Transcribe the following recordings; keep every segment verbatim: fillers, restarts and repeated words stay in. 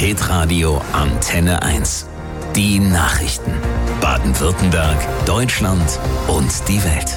Hitradio Antenne eins. Die Nachrichten. Baden-Württemberg, Deutschland und die Welt.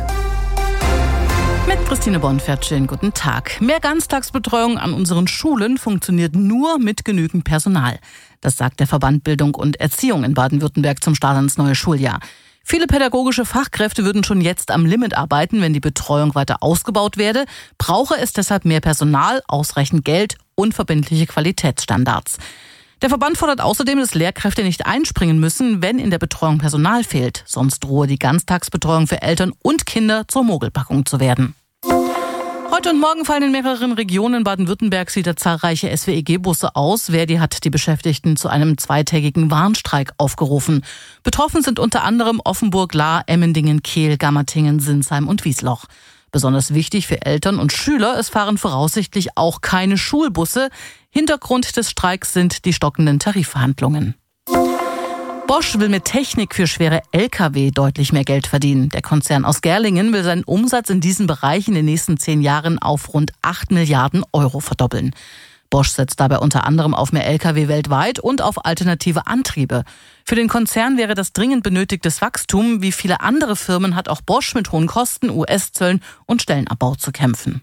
Mit Christine Bonfert, schönen guten Tag. Mehr Ganztagsbetreuung an unseren Schulen funktioniert nur mit genügend Personal. Das sagt der Verband Bildung und Erziehung in Baden-Württemberg zum Start ins neue Schuljahr. Viele pädagogische Fachkräfte würden schon jetzt am Limit arbeiten, wenn die Betreuung weiter ausgebaut werde. Brauche es deshalb mehr Personal, ausreichend Geld und verbindliche Qualitätsstandards. Der Verband fordert außerdem, dass Lehrkräfte nicht einspringen müssen, wenn in der Betreuung Personal fehlt. Sonst drohe die Ganztagsbetreuung für Eltern und Kinder zur Mogelpackung zu werden. Heute und morgen fallen in mehreren Regionen Baden-Württembergs wieder zahlreiche S W E G-Busse aus. Verdi hat die Beschäftigten zu einem zweitägigen Warnstreik aufgerufen. Betroffen sind unter anderem Offenburg, Lahr, Emmendingen, Kehl, Gammertingen, Sinsheim und Wiesloch. Besonders wichtig für Eltern und Schüler, es fahren voraussichtlich auch keine Schulbusse. Hintergrund des Streiks sind die stockenden Tarifverhandlungen. Bosch will mit Technik für schwere L K W deutlich mehr Geld verdienen. Der Konzern aus Gerlingen will seinen Umsatz in diesem Bereich in den nächsten zehn Jahren auf rund acht Milliarden Euro verdoppeln. Bosch setzt dabei unter anderem auf mehr L K W weltweit und auf alternative Antriebe. Für den Konzern wäre das dringend benötigtes Wachstum. Wie viele andere Firmen hat auch Bosch mit hohen Kosten, U S-Zöllen und Stellenabbau zu kämpfen.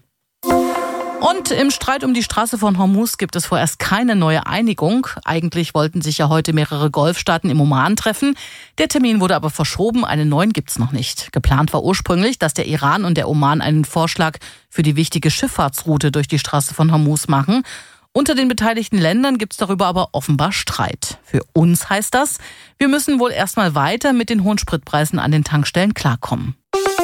Und im Streit um die Straße von Hormuz gibt es vorerst keine neue Einigung. Eigentlich wollten sich ja heute mehrere Golfstaaten im Oman treffen. Der Termin wurde aber verschoben, einen neuen gibt's noch nicht. Geplant war ursprünglich, dass der Iran und der Oman einen Vorschlag für die wichtige Schifffahrtsroute durch die Straße von Hormuz machen. Unter den beteiligten Ländern gibt's darüber aber offenbar Streit. Für uns heißt das, wir müssen wohl erstmal weiter mit den hohen Spritpreisen an den Tankstellen klarkommen.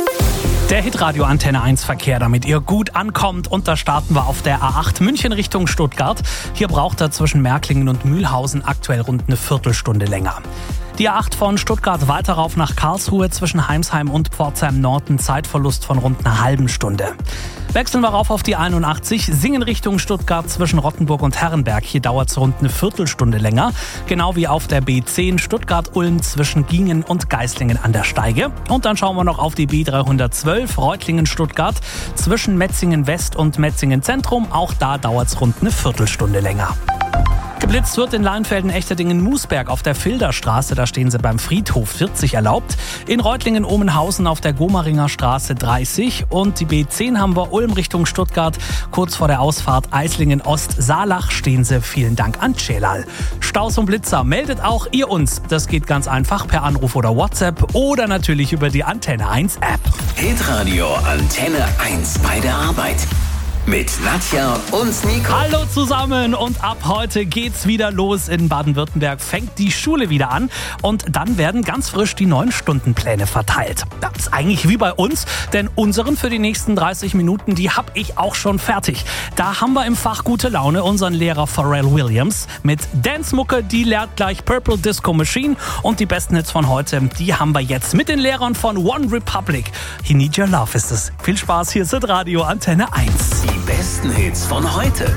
Der Hitradio Antenne eins Verkehr, damit ihr gut ankommt. Und da starten wir auf der A acht München Richtung Stuttgart. Hier braucht er zwischen Märklingen und Mühlhausen aktuell rund eine Viertelstunde länger. Die A acht von Stuttgart weiter rauf nach Karlsruhe zwischen Heimsheim und Pforzheim Nord, ein Zeitverlust von rund einer halben Stunde. Wechseln wir rauf auf die einundachtzig, Singen Richtung Stuttgart zwischen Rottenburg und Herrenberg. Hier dauert es rund eine Viertelstunde länger. Genau wie auf der B zehn Stuttgart-Ulm zwischen Gingen und Geislingen an der Steige. Und dann schauen wir noch auf die B dreihundertzwölf Reutlingen-Stuttgart zwischen Metzingen West und Metzingen Zentrum. Auch da dauert es rund eine Viertelstunde länger. Geblitzt wird in Leinfelden-Echterdingen-Musberg auf der Filderstraße, da stehen sie beim Friedhof vierzig erlaubt. In Reutlingen-Omenhausen auf der Gomaringer Straße dreißig und die B zehn haben wir Ulm Richtung Stuttgart. Kurz vor der Ausfahrt Eislingen-Ost-Saalach stehen sie. Vielen Dank an Celal. Staus und Blitzer meldet auch ihr uns. Das geht ganz einfach per Anruf oder WhatsApp oder natürlich über die Antenne eins App. Hitradio Antenne eins bei der Arbeit. Mit Nadja und Nico. Hallo zusammen und ab heute geht's wieder los in Baden-Württemberg. Fängt die Schule wieder an und dann werden ganz frisch die neuen Stundenpläne verteilt. Das ist eigentlich wie bei uns, denn unseren für die nächsten dreißig Minuten, die hab ich auch schon fertig. Da haben wir im Fach Gute Laune unseren Lehrer Pharrell Williams mit Dance-Mucke, die lehrt gleich Purple Disco Machine und die besten Hits von heute, die haben wir jetzt mit den Lehrern von One Republic. He Need Your Love ist es. Viel Spaß, hier ist Radio Antenne eins. Die besten Hits von heute.